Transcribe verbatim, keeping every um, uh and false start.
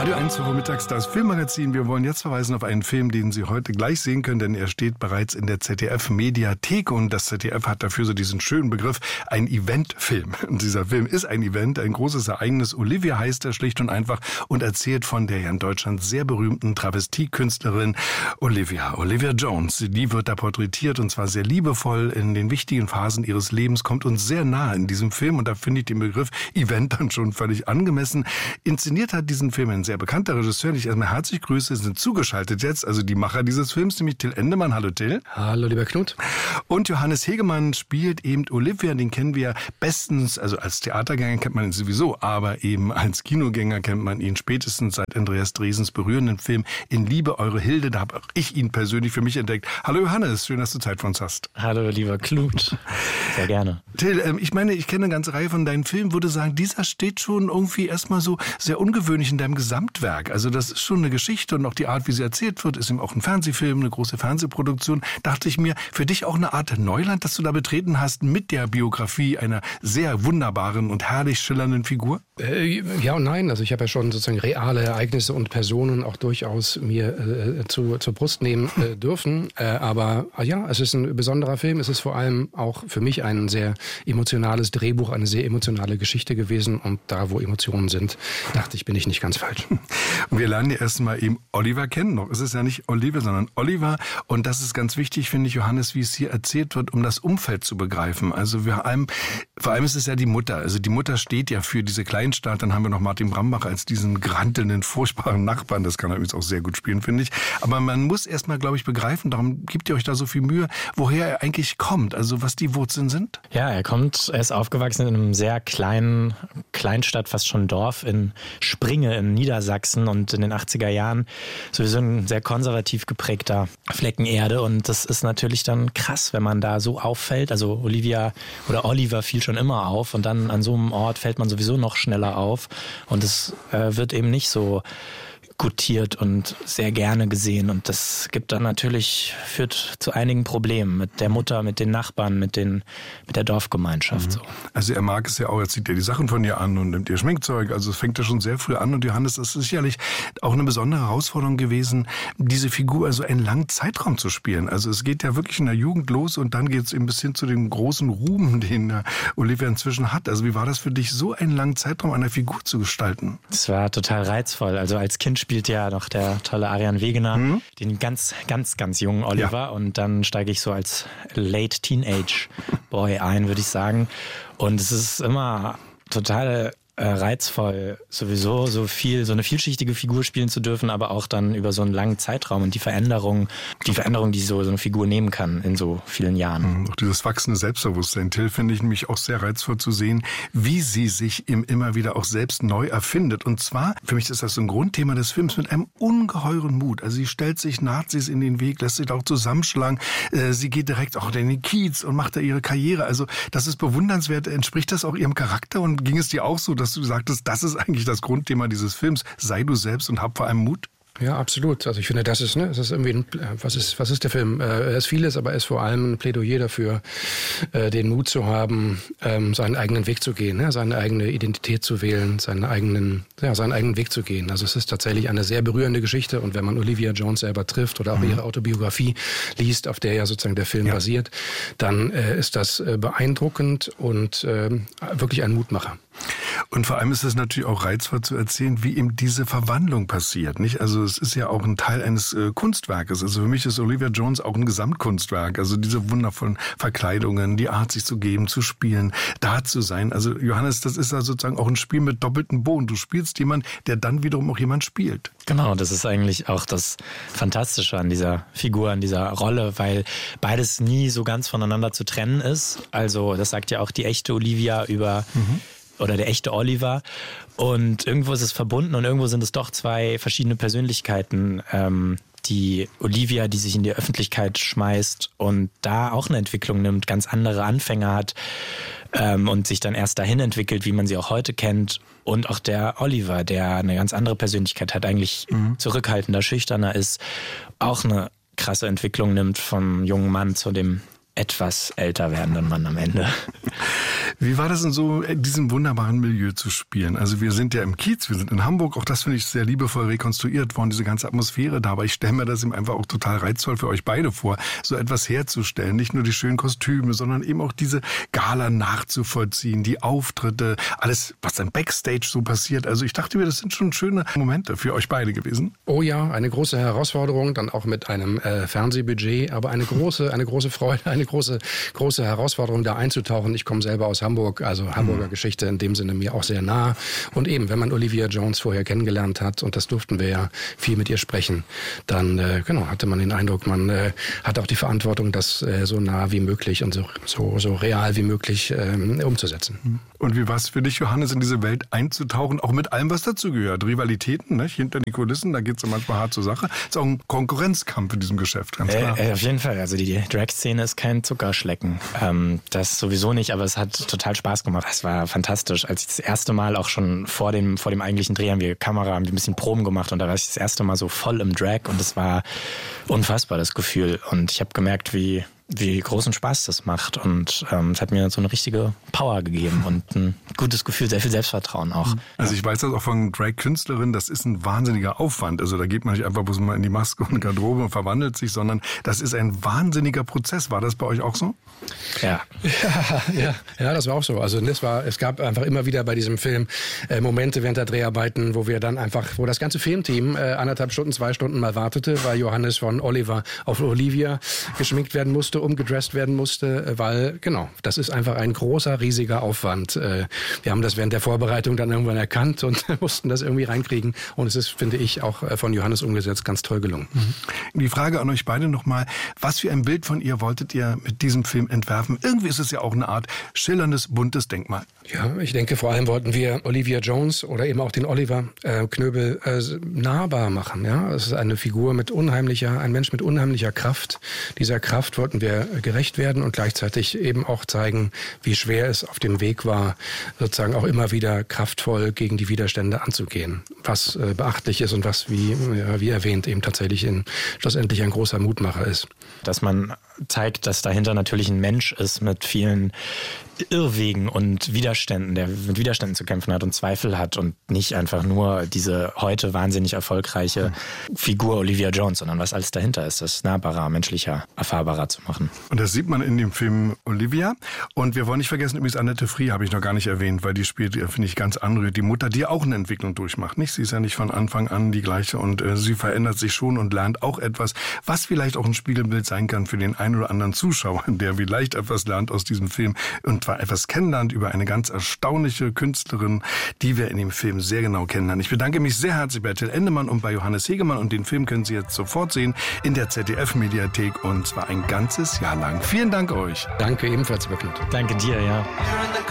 Radio eins Mittags, das Filmmagazin. Wir wollen jetzt verweisen auf einen Film, den Sie heute gleich sehen können, denn er steht bereits in der Z D F-Mediathek und das Z D F hat dafür so diesen schönen Begriff, ein Eventfilm. Und dieser Film ist ein Event, ein großes Ereignis. Olivia heißt er schlicht und einfach und erzählt von der ja in Deutschland sehr berühmten Travestiekünstlerin Olivia. Olivia Jones, die wird da porträtiert und zwar sehr liebevoll in den wichtigen Phasen ihres Lebens, kommt uns sehr nah in diesem Film und da finde ich den Begriff Event dann schon völlig angemessen. Inszeniert hat diesen Film ein sehr bekannter Regisseur, den ich erstmal herzlich grüße, sind zugeschaltet jetzt, also die Macher dieses Films, nämlich Till Endemann. Hallo Till. Hallo lieber Knut. Und Johannes Hegemann spielt eben Olivia, den kennen wir bestens, also als Theatergänger kennt man ihn sowieso, aber eben als Kinogänger kennt man ihn spätestens seit Andreas Dresens berührenden Film In Liebe, eure Hilde, da habe auch ich ihn persönlich für mich entdeckt. Hallo Johannes, schön, dass du Zeit für uns hast. Hallo lieber Knut, sehr gerne. Till, ähm, ich meine, ich kenne eine ganze Reihe von deinen Filmen, würde sagen, dieser steht schon irgendwie erstmal so sehr ungewöhnlich in deinem Gesamtwerk. Also das ist schon eine Geschichte und auch die Art, wie sie erzählt wird, ist eben auch ein Fernsehfilm, eine große Fernsehproduktion. Dachte ich mir, für dich auch eine Art Neuland, das du da betreten hast mit der Biografie einer sehr wunderbaren und herrlich schillernden Figur? Äh, ja und nein. Also ich habe ja schon sozusagen reale Ereignisse und Personen auch durchaus mir äh, zu, zur Brust nehmen äh, dürfen. Äh, aber äh, ja, es ist ein besonderer Film. Es ist vor allem auch für mich ein sehr emotionales Drehbuch, eine sehr emotionale Geschichte gewesen. Und da, wo Emotionen sind, dachte ich, bin ich nicht ganz falsch. Und wir lernen ja erstmal eben Oliver kennen. Noch ist es ja nicht Olivia, sondern Oliver. Und das ist ganz wichtig, finde ich, Johannes, wie es hier erzählt wird, um das Umfeld zu begreifen. Also wir allem, vor allem ist es ja die Mutter. Also die Mutter steht ja für diese Kleinstadt. Dann haben wir noch Martin Brambach als diesen grantelnden, furchtbaren Nachbarn. Das kann er übrigens auch sehr gut spielen, finde ich. Aber man muss erstmal, glaube ich, begreifen, darum gibt ihr euch da so viel Mühe, woher er eigentlich kommt. Also was die Wurzeln sind. Ja, er kommt, er ist aufgewachsen in einem sehr kleinen Kleinstadt, fast schon Dorf in Springe in Niedersachsen und in den achtziger Jahren sowieso ein sehr konservativ geprägter Flecken Erde und das ist natürlich dann krass, wenn man da so auffällt. Also Olivia oder Oliver fiel schon immer auf und dann an so einem Ort fällt man sowieso noch schneller auf und es äh, wird eben nicht so gutiert und sehr gerne gesehen und das gibt dann natürlich, führt zu einigen Problemen mit der Mutter, mit den Nachbarn, mit den mit der Dorfgemeinschaft. Mhm. So. Also er mag es ja auch, er zieht ja die Sachen von ihr an und nimmt ihr Schminkzeug, also es fängt ja schon sehr früh an und Johannes, das ist sicherlich auch eine besondere Herausforderung gewesen, diese Figur also einen langen Zeitraum zu spielen. Also es geht ja wirklich in der Jugend los und dann geht es eben bis hin zu dem großen Ruhm, den äh, Olivia inzwischen hat. Also wie war das für dich, so einen langen Zeitraum einer Figur zu gestalten? Das war total reizvoll. Also als Kind spielt ja noch der tolle Arian Wegener, mhm. den ganz, ganz, ganz jungen Oliver. Ja. Und dann steige ich so als Late Teenage Boy ein, würde ich sagen. Und es ist immer total äh, reizvoll, sowieso so viel, so eine vielschichtige Figur spielen zu dürfen, aber auch dann über so einen langen Zeitraum und die Veränderung, die Veränderung, die so, so eine Figur nehmen kann in so vielen Jahren. Mhm. Auch dieses wachsende Selbstbewusstsein, Till, finde ich nämlich auch sehr reizvoll zu sehen, wie sie sich im immer wieder auch selbst neu erfindet. Und zwar, für mich ist das so ein Grundthema des Films, mit einem ungeheuren Mut. Also sie stellt sich Nazis in den Weg, lässt sich da auch zusammenschlagen. Sie geht direkt auch in den Kiez und macht da ihre Karriere. Also das ist bewundernswert. Entspricht das auch ihrem Charakter? Und ging es dir auch so, dass du sagtest, das ist eigentlich das Grundthema dieses Films? Sei du selbst und hab vor allem Mut? Ja, absolut. Also ich finde, das ist, ne, das ist irgendwie, ein, was ist, was ist der Film? Äh, er ist vieles, aber er ist vor allem ein Plädoyer dafür, äh, den Mut zu haben, ähm, seinen eigenen Weg zu gehen, ne, seine eigene Identität zu wählen, seinen eigenen, ja, seinen eigenen Weg zu gehen. Also es ist tatsächlich eine sehr berührende Geschichte und wenn man Olivia Jones selber trifft oder auch mhm. ihre Autobiografie liest, auf der ja sozusagen der Film ja. basiert, dann äh, ist das äh, beeindruckend und äh, wirklich ein Mutmacher. Und vor allem ist es natürlich auch reizvoll zu erzählen, wie eben diese Verwandlung passiert, nicht? Also es ist ja auch ein Teil eines äh, Kunstwerkes. Also für mich ist Olivia Jones auch ein Gesamtkunstwerk. Also diese wundervollen Verkleidungen, die Art, sich zu geben, zu spielen, da zu sein. Also Johannes, das ist ja sozusagen auch ein Spiel mit doppeltem Boden. Du spielst jemand, der dann wiederum auch jemand spielt. Genau, das ist eigentlich auch das Fantastische an dieser Figur, an dieser Rolle, weil beides nie so ganz voneinander zu trennen ist. Also das sagt ja auch die echte Olivia über... Mhm. oder der echte Oliver und irgendwo ist es verbunden und irgendwo sind es doch zwei verschiedene Persönlichkeiten. Ähm, die Olivia, die sich in die Öffentlichkeit schmeißt und da auch eine Entwicklung nimmt, ganz andere Anfänge hat ähm, und sich dann erst dahin entwickelt, wie man sie auch heute kennt. Und auch der Oliver, der eine ganz andere Persönlichkeit hat, eigentlich mhm. zurückhaltender, schüchterner ist, auch eine krasse Entwicklung nimmt vom jungen Mann zu dem etwas älter werdenden Mann am Ende. Wie war das denn so, in diesem wunderbaren Milieu zu spielen? Also wir sind ja im Kiez, wir sind in Hamburg, auch das finde ich sehr liebevoll rekonstruiert worden, diese ganze Atmosphäre da, aber ich stelle mir das eben einfach auch total reizvoll für euch beide vor, so etwas herzustellen, nicht nur die schönen Kostüme, sondern eben auch diese Gala nachzuvollziehen, die Auftritte, alles, was dann Backstage so passiert. Also ich dachte mir, das sind schon schöne Momente für euch beide gewesen. Oh ja, eine große Herausforderung, dann auch mit einem äh, Fernsehbudget, aber eine große, eine große Freude, eine große, große Herausforderung, da einzutauchen. Ich komme selber aus Hamburg, also Hamburger mhm. Geschichte in dem Sinne mir auch sehr nah. Und eben, wenn man Olivia Jones vorher kennengelernt hat, und das durften wir ja viel mit ihr sprechen, dann äh, genau hatte man den Eindruck, man äh, hat auch die Verantwortung, das äh, so nah wie möglich und so, so, so real wie möglich äh, umzusetzen. Und wie war es für dich, Johannes, in diese Welt einzutauchen, auch mit allem, was dazugehört? Rivalitäten, ne? Hinter die Kulissen, da geht es ja manchmal hart zur Sache. Ist auch ein Konkurrenzkampf in diesem Geschäft, ganz klar. Äh, äh, auf jeden Fall, also die Drag-Szene ist kein Zuckerschlecken. Ähm, das sowieso nicht, aber es hat total Spaß gemacht. Es war fantastisch. Als ich das erste Mal auch schon vor dem, vor dem eigentlichen Dreh haben wir Kamera, haben wir ein bisschen Proben gemacht und da war ich das erste Mal so voll im Drag und es war unfassbar, das Gefühl. Und ich habe gemerkt, wie wie großen Spaß das macht und ähm, es hat mir so eine richtige Power gegeben und ein gutes Gefühl, sehr viel Selbstvertrauen auch. Also ich weiß das auch von Drag-Künstlerinnen, das ist ein wahnsinniger Aufwand. Also da geht man nicht einfach bloß mal in die Maske und Garderobe und verwandelt sich, sondern das ist ein wahnsinniger Prozess. War das bei euch auch so? Ja, ja, ja, ja, das war auch so. Also das war, es gab einfach immer wieder bei diesem Film äh, Momente während der Dreharbeiten, wo wir dann einfach, wo das ganze Filmteam äh, anderthalb Stunden, zwei Stunden mal wartete, weil Johannes von Oliver auf Olivia geschminkt werden musste, umgedresst werden musste, weil, genau, das ist einfach ein großer, riesiger Aufwand. Wir haben das während der Vorbereitung dann irgendwann erkannt und mussten das irgendwie reinkriegen. Und es ist, finde ich, auch von Johannes umgesetzt, ganz toll gelungen. Die Frage an euch beide nochmal, was für ein Bild von ihr wolltet ihr mit diesem Film entwerfen? Irgendwie ist es ja auch eine Art schillerndes, buntes Denkmal. Ja, ich denke, vor allem wollten wir Olivia Jones oder eben auch den Oliver äh, Knöbel äh, nahbar machen. Ja, es ist eine Figur mit unheimlicher, ein Mensch mit unheimlicher Kraft. Dieser Kraft wollten wir gerecht werden und gleichzeitig eben auch zeigen, wie schwer es auf dem Weg war, sozusagen auch immer wieder kraftvoll gegen die Widerstände anzugehen. Was äh, beachtlich ist und was, wie, ja, wie erwähnt, eben tatsächlich in, schlussendlich ein großer Mutmacher ist. Dass man zeigt, dass dahinter natürlich ein Mensch ist mit vielen Irrwegen und Widerständen, der mit Widerständen zu kämpfen hat und Zweifel hat und nicht einfach nur diese heute wahnsinnig erfolgreiche Figur Olivia Jones, sondern was alles dahinter ist, das nahbarer, menschlicher, erfahrbarer zu machen. Und das sieht man in dem Film Olivia. Und wir wollen nicht vergessen, übrigens Annette Frier habe ich noch gar nicht erwähnt, weil die spielt, finde ich, ganz anrührend. Die Mutter, die auch eine Entwicklung durchmacht. Nicht? Sie ist ja nicht von Anfang an die gleiche und äh, sie verändert sich schon und lernt auch etwas, was vielleicht auch ein Spiegelbild sein kann für den einen oder anderen Zuschauer, der vielleicht etwas lernt aus diesem Film und zwar etwas kennenlernt über eine ganz erstaunliche Künstlerin, die wir in dem Film sehr genau kennenlernen. Ich bedanke mich sehr herzlich bei Till Endemann und bei Johannes Hegemann und den Film können Sie jetzt sofort sehen in der Z D F-Mediathek und zwar ein ganzes Jahr lang. Vielen Dank euch. Danke, ebenfalls, Berklut. Danke dir, ja.